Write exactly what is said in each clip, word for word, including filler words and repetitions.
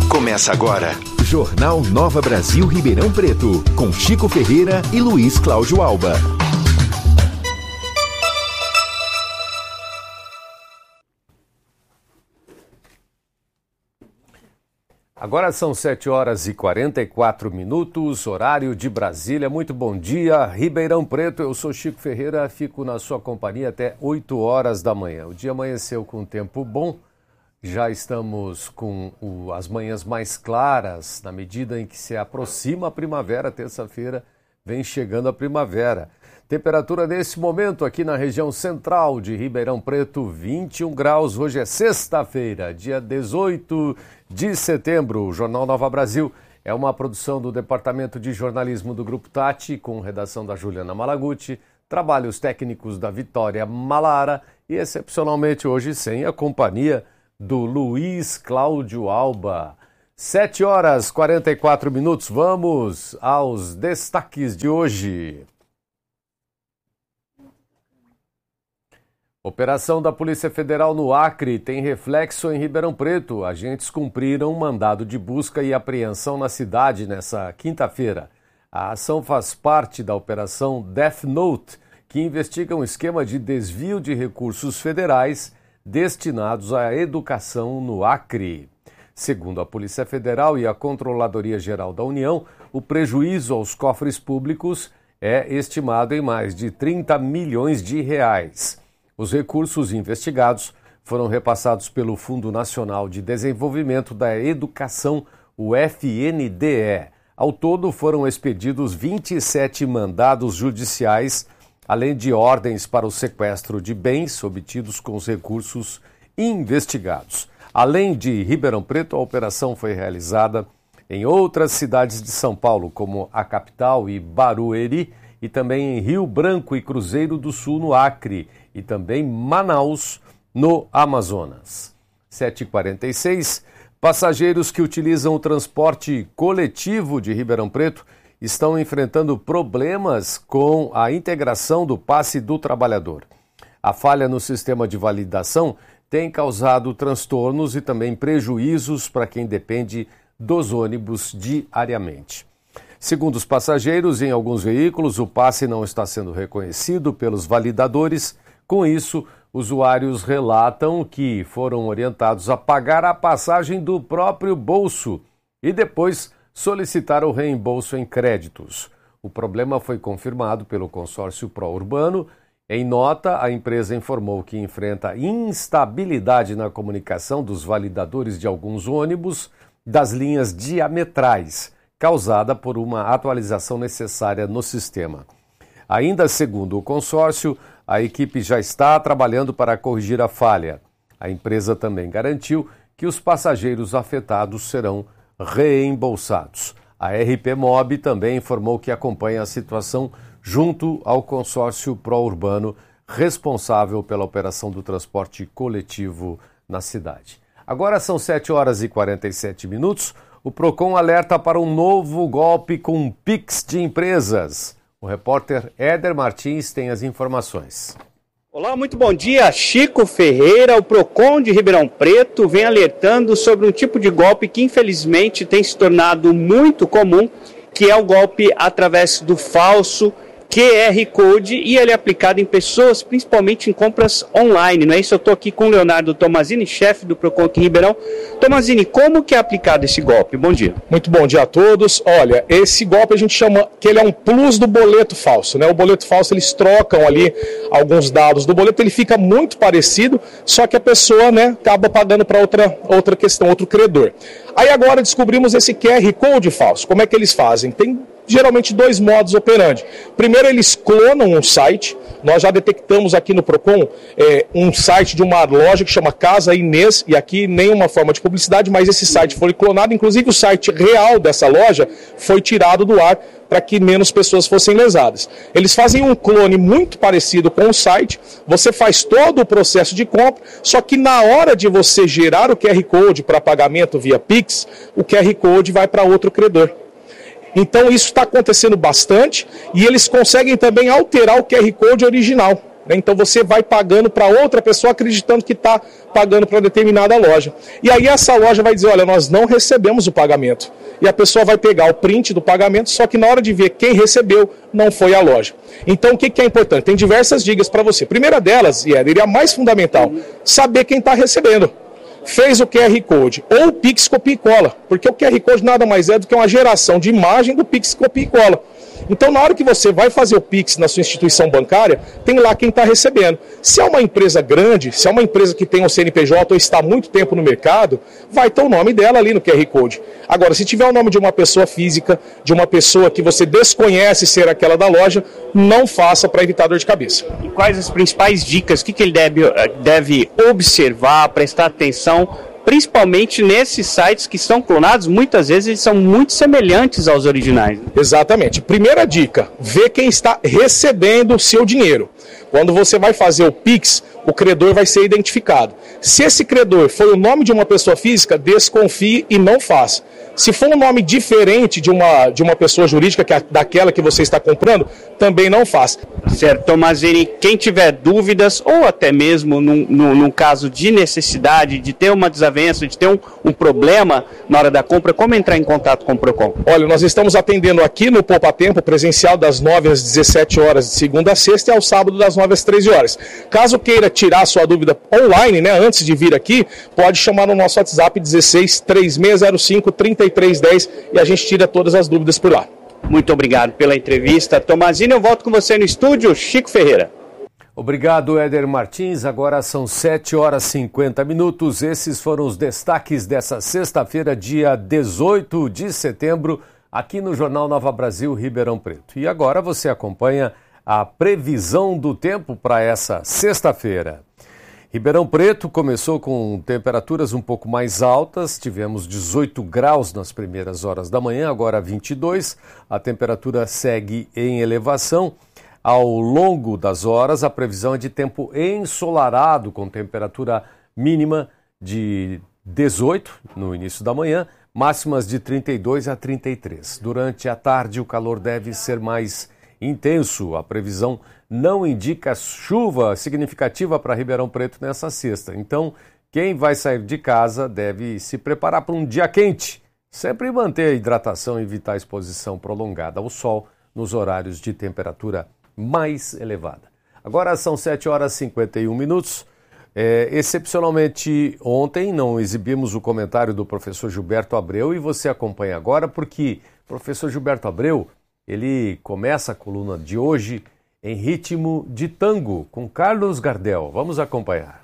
Começa agora. Jornal Nova Brasil Ribeirão Preto, com Chico Ferreira e Luiz Cláudio Alba. Agora são sete horas e quarenta e quatro minutos, horário de Brasília. Muito bom dia, Ribeirão Preto. Eu sou Chico Ferreira, fico na sua companhia até oito horas da manhã. O dia amanheceu com tempo bom, já estamos com o, as manhãs mais claras, na medida em que se aproxima a primavera. Terça-feira vem chegando a primavera. Temperatura nesse momento aqui na região central de Ribeirão Preto, vinte e um graus. Hoje é sexta-feira, dia dezoito de setembro. O Jornal Nova Brasil é uma produção do Departamento de Jornalismo do Grupo Tati, com redação da Juliana Malaguti, trabalhos técnicos da Vitória Malara e, excepcionalmente hoje, sem a companhia do Luiz Cláudio Alba. sete horas e quarenta e quatro minutos. Vamos aos destaques de hoje. Operação da Polícia Federal no Acre tem reflexo em Ribeirão Preto. Agentes cumpriram um mandado de busca e apreensão na cidade nessa quinta-feira. A ação faz parte da Operação Death Note, que investiga um esquema de desvio de recursos federais destinados à educação no Acre. Segundo a Polícia Federal e a Controladoria Geral da União, o prejuízo aos cofres públicos é estimado em mais de trinta milhões de reais. Os recursos investigados foram repassados pelo Fundo Nacional de Desenvolvimento da Educação, o F N D E. Ao todo, foram expedidos vinte e sete mandados judiciais, além de ordens para o sequestro de bens obtidos com os recursos investigados. Além de Ribeirão Preto, a operação foi realizada em outras cidades de São Paulo, como a capital e Barueri, e também em Rio Branco e Cruzeiro do Sul, no Acre, e também Manaus, no Amazonas. sete e quarenta e seis, passageiros que utilizam o transporte coletivo de Ribeirão Preto estão enfrentando problemas com a integração do passe do trabalhador. A falha no sistema de validação tem causado transtornos e também prejuízos para quem depende dos ônibus diariamente. Segundo os passageiros, em alguns veículos o passe não está sendo reconhecido pelos validadores. Com isso, usuários relatam que foram orientados a pagar a passagem do próprio bolso e depois solicitar o reembolso em créditos. O problema foi confirmado pelo consórcio Pró-Urbano. Em nota, a empresa informou que enfrenta instabilidade na comunicação dos validadores de alguns ônibus das linhas diametrais, causada por uma atualização necessária no sistema. Ainda segundo o consórcio, a equipe já está trabalhando para corrigir a falha. A empresa também garantiu que os passageiros afetados serão reembolsados. A R P Mob também informou que acompanha a situação junto ao consórcio Pró-Urbano, responsável pela operação do transporte coletivo na cidade. Agora são sete horas e quarenta e sete minutos. O Procon alerta para um novo golpe com Pix de empresas. O repórter Éder Martins tem as informações. Olá, muito bom dia. Chico Ferreira, o Procon de Ribeirão Preto, vem alertando sobre um tipo de golpe que infelizmente tem se tornado muito comum, que é o golpe através do falso Q R Code, e ele é aplicado em pessoas, principalmente em compras online, não é isso? Eu estou aqui com o Leonardo Tomazini, chefe do Procon aqui em Ribeirão. Tomazini, como que é aplicado esse golpe? Bom dia. Muito bom dia a todos. Olha, esse golpe a gente chama que ele é um plus do boleto falso, né? O boleto falso, eles trocam ali alguns dados do boleto, ele fica muito parecido, só que a pessoa, né, acaba pagando para outra, outra questão, outro credor. Aí agora descobrimos esse Q R Code falso. Como é que eles fazem? Tem geralmente dois modos operandi. Primeiro, eles clonam um site. Nós já detectamos aqui no Procon é, um site de uma loja que chama Casa Inês, e aqui nenhuma forma de publicidade, mas esse site foi clonado, inclusive o site real dessa loja foi tirado do ar para que menos pessoas fossem lesadas. Eles fazem um clone muito parecido com o site, você faz todo o processo de compra, só que na hora de você gerar o Q R Code para pagamento via Pix, o Q R Code vai para outro credor. Então isso está acontecendo bastante, e eles conseguem também alterar o Q R Code original. né? Então você vai pagando para outra pessoa acreditando que está pagando para determinada loja. E aí essa loja vai dizer, olha, nós não recebemos o pagamento. E a pessoa vai pegar o print do pagamento, só que na hora de ver quem recebeu, não foi a loja. Então o que, que é importante? Tem diversas dicas para você. Primeira delas, e é a mais fundamental, saber quem está recebendo. Fez o Q R Code, ou o Pix Copia e Cola, porque o Q R Code nada mais é do que uma geração de imagem do Pix Copia e Cola. Então, na hora que você vai fazer o Pix na sua instituição bancária, tem lá quem está recebendo. Se é uma empresa grande, se é uma empresa que tem um C N P J ou está há muito tempo no mercado, vai ter o nome dela ali no Q R Code. Agora, se tiver o nome de uma pessoa física, de uma pessoa que você desconhece ser aquela da loja, não faça para evitar dor de cabeça. E quais as principais dicas? O que, que ele deve, deve observar, prestar atenção, principalmente nesses sites que são clonados? Muitas vezes eles são muito semelhantes aos originais. Exatamente. Primeira dica, vê quem está recebendo o seu dinheiro. Quando você vai fazer o Pix, o credor vai ser identificado. Se esse credor for o nome de uma pessoa física, desconfie e não faça. Se for um nome diferente de uma, de uma pessoa jurídica, que é daquela que você está comprando, também não faça. Certo, Tomazini, quem tiver dúvidas, ou até mesmo num, num, num caso de necessidade, de ter uma desavença, de ter um, um problema na hora da compra, como entrar em contato com o Procon? Olha, nós estamos atendendo aqui no Poupa Tempo, presencial das nove às dezessete horas de segunda a sexta e ao sábado das nove às treze horas. Caso queira tirar sua dúvida online, né, antes de vir aqui, pode chamar no nosso WhatsApp dezesseis, três seis zero cinco, trinta e três dez e a gente tira todas as dúvidas por lá. Muito obrigado pela entrevista, Tomazini. Eu volto com você no estúdio, Chico Ferreira. Obrigado, Éder Martins. Agora são sete horas e cinquenta minutos. Esses foram os destaques dessa sexta-feira, dia dezoito de setembro, aqui no Jornal Nova Brasil, Ribeirão Preto. E agora você acompanha a previsão do tempo para essa sexta-feira. Ribeirão Preto começou com temperaturas um pouco mais altas, tivemos dezoito graus nas primeiras horas da manhã, agora vinte e dois, a temperatura segue em elevação. Ao longo das horas, a previsão é de tempo ensolarado, com temperatura mínima de dezoito no início da manhã, máximas de trinta e dois a trinta e três. Durante a tarde, o calor deve ser mais intenso. A previsão não indica chuva significativa para Ribeirão Preto nessa sexta. Então, quem vai sair de casa deve se preparar para um dia quente. Sempre manter a hidratação e evitar a exposição prolongada ao sol nos horários de temperatura mais elevada. Agora são sete horas e cinquenta e um minutos. É, excepcionalmente, ontem não exibimos o comentário do professor Gilberto Abreu e você acompanha agora porque o professor Gilberto Abreu, ele começa a coluna de hoje em ritmo de tango, com Carlos Gardel. Vamos acompanhar.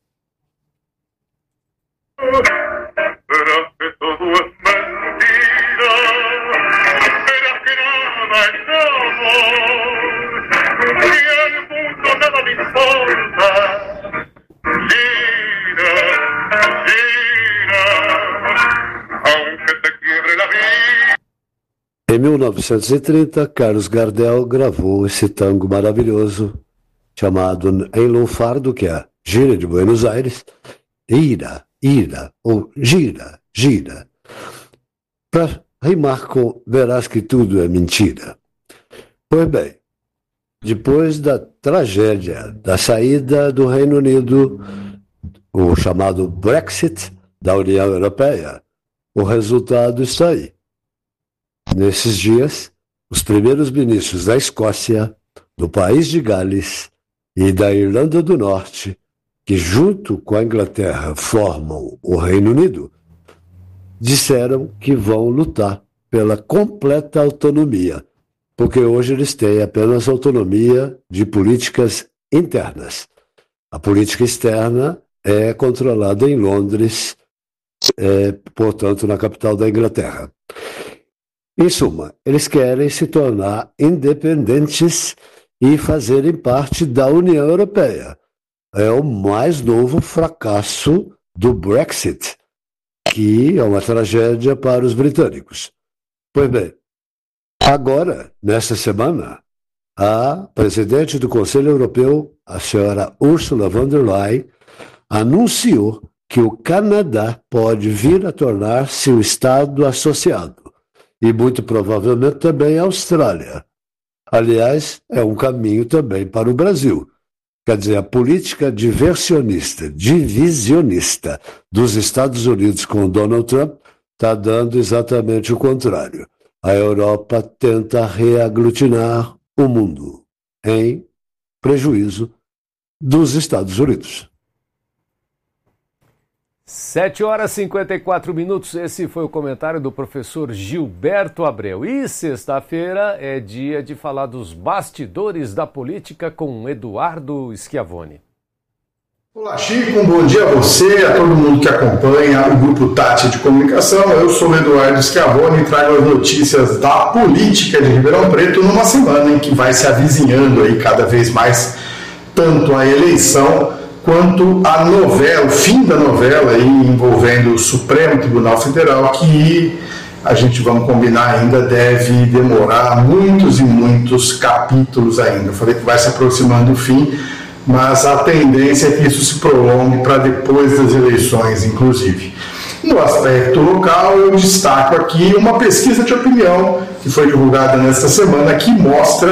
Em mil novecentos e trinta, Carlos Gardel gravou esse tango maravilhoso, chamado Em Lunfardo, que é Gira de Buenos Aires, Ira, Ira, ou Gira, Gira, para rimar com Verás que tudo é mentira. Pois bem, depois da tragédia da saída do Reino Unido, o chamado Brexit da União Europeia, o resultado está aí. Nesses dias, os primeiros ministros da Escócia, do País de Gales e da Irlanda do Norte, que junto com a Inglaterra formam o Reino Unido, disseram que vão lutar pela completa autonomia, porque hoje eles têm apenas autonomia de políticas internas. A política externa é controlada em Londres, é, portanto, na capital da Inglaterra. Em suma, eles querem se tornar independentes e fazerem parte da União Europeia. É o mais novo fracasso do Brexit, que é uma tragédia para os britânicos. Pois bem, agora, nesta semana, a presidente do Conselho Europeu, a senhora Ursula von der Leyen, anunciou que o Canadá pode vir a tornar-se um Estado associado. E muito provavelmente também a Austrália. Aliás, é um caminho também para o Brasil. Quer dizer, a política diversionista, divisionista dos Estados Unidos com o Donald Trump está dando exatamente o contrário. A Europa tenta reaglutinar o mundo em prejuízo dos Estados Unidos. sete horas e cinquenta e quatro minutos, esse foi o comentário do professor Gilberto Abreu. E sexta-feira é dia de falar dos bastidores da política com Eduardo Schiavoni. Olá, Chico, um bom dia a você, a todo mundo que acompanha o Grupo Tati de Comunicação. Eu sou o Eduardo Schiavoni e trago as notícias da política de Ribeirão Preto numa semana em que vai se avizinhando aí cada vez mais tanto a eleição quanto a novela, o fim da novela aí envolvendo o Supremo Tribunal Federal, que a gente, vamos combinar, ainda deve demorar muitos e muitos capítulos ainda. Eu falei que vai se aproximando do fim, mas a tendência é que isso se prolongue para depois das eleições, inclusive. No aspecto local, eu destaco aqui uma pesquisa de opinião que foi divulgada nesta semana que mostra